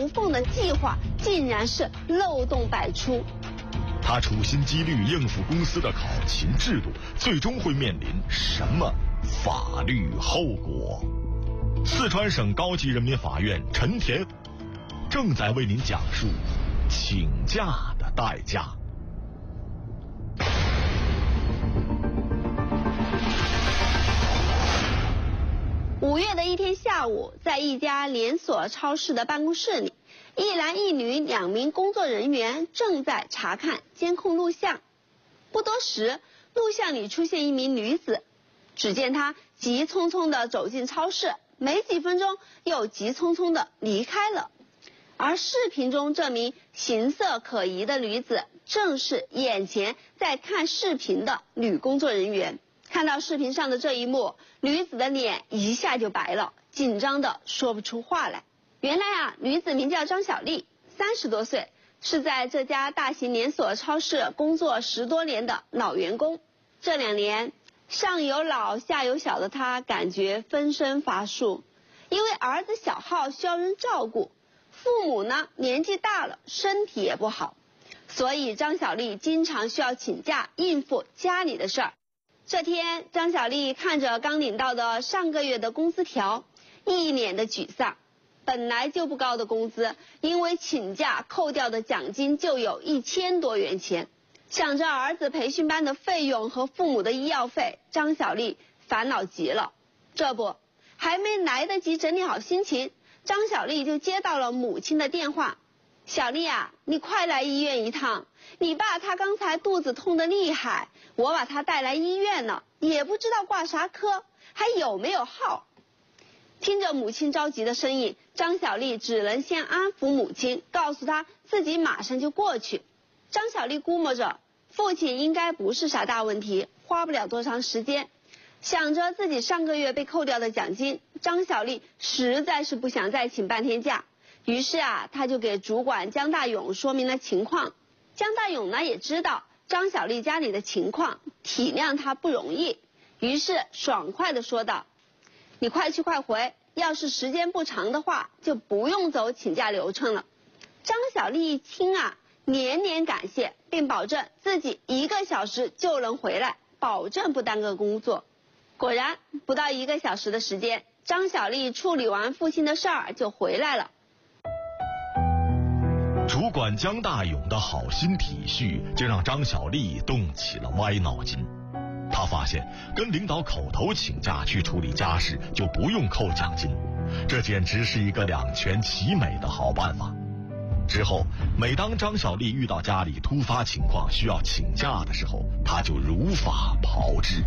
无缝的计划竟然是漏洞百出。 他处心积虑应付公司的考勤制度，最终会面临什么法律后果？四川省高级人民法院陈田正在为您讲述请假的代价。 5月的一天下午，在一家连锁超市的办公室里，一男一女2名工作人员正在查看监控录像。不多时，录像里出现一名女子，只见她急匆匆地走进超市，没几分钟又急匆匆地离开了。而视频中这名形色可疑的女子，正是眼前在看视频的女工作人员。看到视频上的这一幕，女子的脸一下就白了，紧张的说不出话来。原来女子名叫张小丽，30多岁，是在这家大型连锁超市工作10多年的老员工。这2年，上有老下有小的她感觉分身乏术，因为儿子小浩需要人照顾，父母呢年纪大了，身体也不好，所以张小丽经常需要请假应付家里的事儿。这天，张小丽看着刚领到的上个月的工资条，一脸的沮丧。本来就不高的工资，因为请假扣掉的奖金就有1000多元钱。想着儿子培训班的费用和父母的医药费，张小丽烦恼极了。这不，还没来得及整理好心情，张小丽就接到了母亲的电话。小丽啊，你快来医院一趟，你爸他刚才肚子痛得厉害，我把他带来医院了，也不知道挂啥科，还有没有号。听着母亲着急的声音，张小丽只能先安抚母亲，告诉她自己马上就过去。张小丽估摸着父亲应该不是啥大问题，花不了多长时间。想着自己上个月被扣掉的奖金，张小丽实在是不想再请半天假。于是他就给主管江大勇说明了情况。江大勇呢也知道张小丽家里的情况，体谅她不容易，于是爽快地说道：你快去快回，要是时间不长的话，就不用走请假流程了。张小丽一听连连感谢，并保证自己1个小时就能回来，保证不耽搁工作。果然，不到1个小时的时间，张小丽处理完父亲的事儿就回来了。 主管江大勇的好心体恤，就让张小丽动起了歪脑筋。他发现跟领导口头请假去处理家事就不用扣奖金，这简直是一个2全其美的好办法。之后，每当张小丽遇到家里突发情况需要请假的时候，她就如法炮制。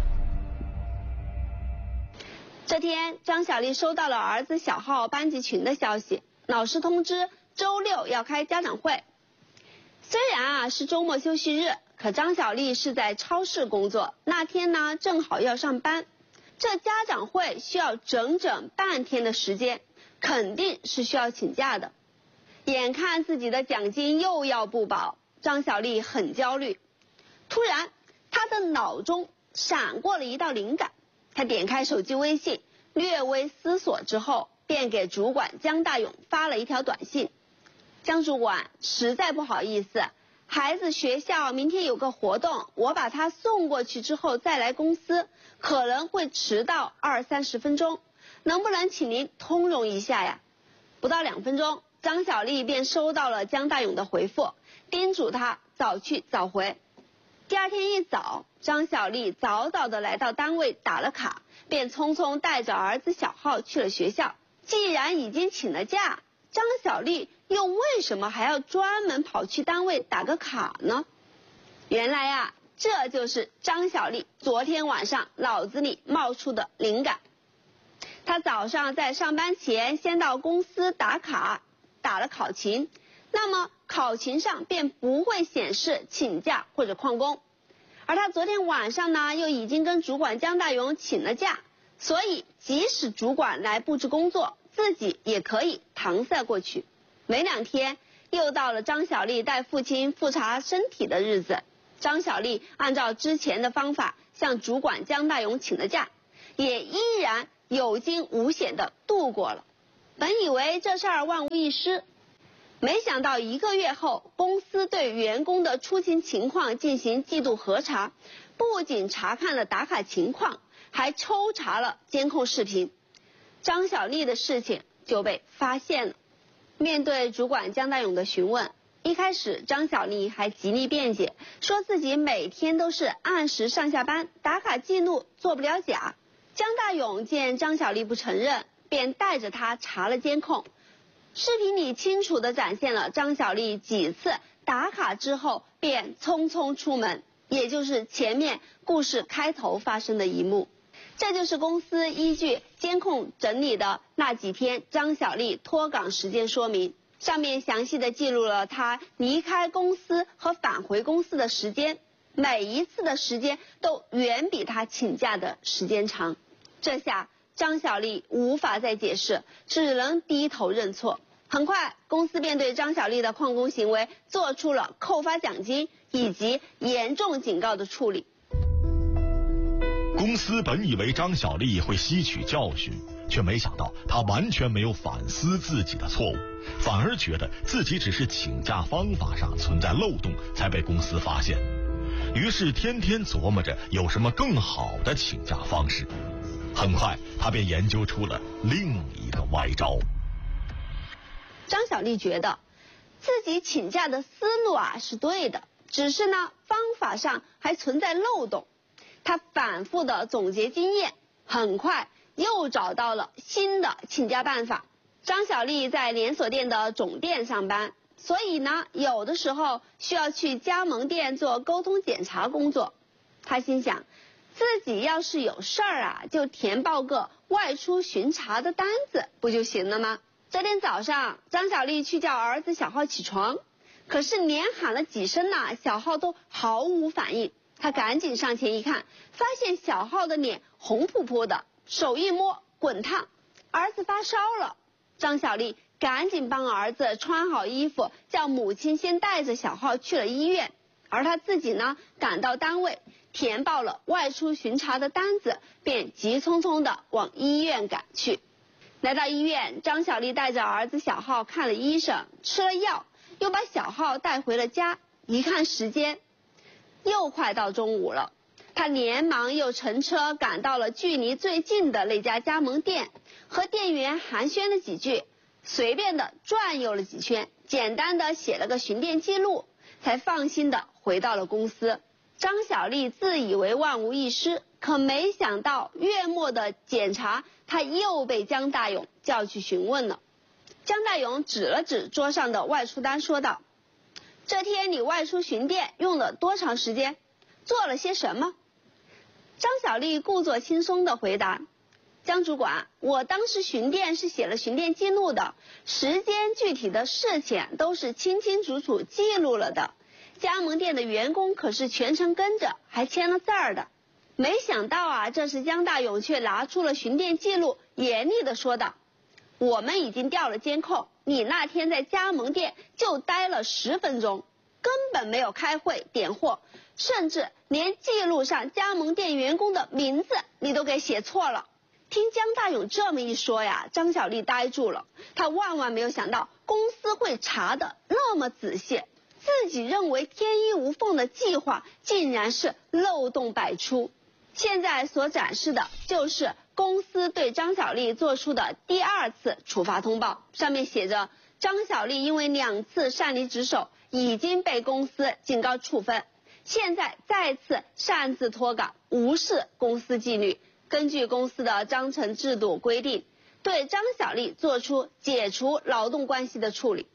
这天，张小丽收到了儿子小浩班级群的消息，老师通知周6要开家长会。虽然是周末休息日，可张小丽是在超市工作，那天呢正好要上班，这家长会需要整整半天的时间，肯定是需要请假的。眼看自己的奖金又要不保，张小丽很焦虑。突然，她的脑中闪过了一道灵感，她点开手机微信，略微思索之后，便给主管江大勇发了一条短信：江主管，实在不好意思，孩子学校明天有个活动，我把他送过去之后再来公司，可能会迟到20-30分钟，能不能请您通融一下呀？不到2分钟，张小丽便收到了江大勇的回复，叮嘱他早去早回。第2天一早，张小丽早早的来到单位打了卡，便匆匆带着儿子小浩去了学校。既然已经请了假，张小丽又为什么还要专门跑去单位打个卡呢？原来这就是张小丽昨天晚上脑子里冒出的灵感。她早上在上班前先到公司打卡，打了考勤，那么考勤上便不会显示请假或者旷工。而她昨天晚上呢，又已经跟主管江大勇请了假，所以即使主管来布置工作，自己也可以搪塞过去。没2天，又到了张小丽带父亲复查身体的日子。张小丽按照之前的方法向主管江大勇请了假，也依然有惊无险地度过了。本以为这事儿万无一失， 没想到1个月后，公司对员工的出勤情况进行季度核查，不仅查看了打卡情况，还抽查了监控视频。张小丽的事情就被发现了。面对主管江大勇的询问，一开始张小丽还极力辩解，说自己每天都是按时上下班，打卡记录做不了假。江大勇见张小丽不承认，便带着她查了监控。视频里清楚地展现了张小丽几次打卡之后便匆匆出门，也就是前面故事开头发生的一幕。这就是公司依据监控整理的那几天张小丽脱岗时间说明，上面详细地记录了她离开公司和返回公司的时间，每一次的时间都远比她请假的时间长。这下张小丽无法再解释，只能低头认错。很快，公司便对张小丽的旷工行为做出了扣发奖金以及严重警告的处理。 公司本以为张小丽会吸取教训，却没想到她完全没有反思自己的错误，反而觉得自己只是请假方法上存在漏洞才被公司发现，于是天天琢磨着有什么更好的请假方式。很快，她便研究出了另一个歪招。 张小丽觉得自己请假的思路是对的，只是呢方法上还存在漏洞。她反复的总结经验，很快又找到了新的请假办法。张小丽在连锁店的总店上班，所以呢有的时候需要去加盟店做沟通检查工作。她心想，自己要是有事儿就填报个外出巡查的单子不就行了吗？这天早上，张小丽去叫儿子小浩起床，可是连喊了几声小浩都毫无反应。她赶紧上前一看，发现小浩的脸红扑扑的，手一摸滚烫，儿子发烧了。张小丽赶紧帮儿子穿好衣服，叫母亲先带着小浩去了医院，而她自己呢赶到单位，填报了外出巡查的单子，便急匆匆的往医院赶去。来到医院，张小丽带着儿子小浩看了医生，吃了药，又把小浩带回了家。一看时间，又快到中午了，她连忙又乘车赶到了距离最近的那家加盟店，和店员寒暄了几句，随便的转悠了几圈，简单的写了个巡店记录，才放心的回到了公司。张小丽自以为万无一失，可没想到月末的检查，她又被江大勇叫去询问了。江大勇指了指桌上的外出单说道，这天你外出巡店用了多长时间？做了些什么？张小丽故作轻松的回答，江主管，我当时巡店是写了巡店记录的，时间具体的事情都是清清楚楚记录了的，加盟店的员工可是全程跟着，还签了字儿的。没想到这时江大勇却拿出了巡店记录，严厉的说道，我们已经调了监控，你那天在加盟店就待了10分钟，根本没有开会点货，甚至连记录上加盟店员工的名字你都给写错了。听江大勇这么一说张小丽呆住了，她万万没有想到公司会查的那么仔细，自己认为天衣无缝的计划竟然是漏洞百出。现在所展示的就是公司对张小丽做出的第2次处罚通报，上面写着张小丽因为2次擅离职守已经被公司警告处分，现在再次擅自脱岗，无视公司纪律。根据公司的章程制度规定，对张小丽做出解除劳动关系的处理。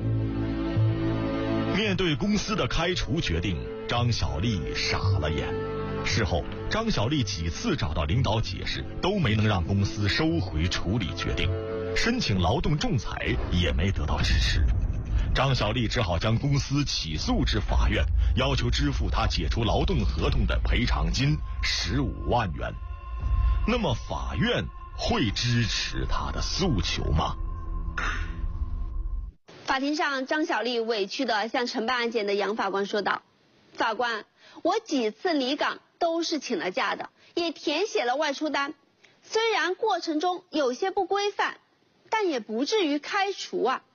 面对公司的开除决定，张小丽傻了眼。事后，张小丽几次找到领导解释，都没能让公司收回处理决定，申请劳动仲裁也没得到支持。张小丽只好将公司起诉至法院，要求支付她解除劳动合同的赔偿金15万元。那么法院会支持她的诉求吗？ 法庭上，张小丽委屈地向承办案件的杨法官说道，法官，我几次离岗都是请了假的，也填写了外出单，虽然过程中有些不规范，但也不至于开除